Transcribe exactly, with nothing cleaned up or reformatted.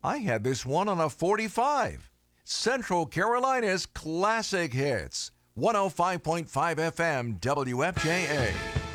I had this one on a forty-five. Central Carolina's classic hits. one oh five point five F M W F J A.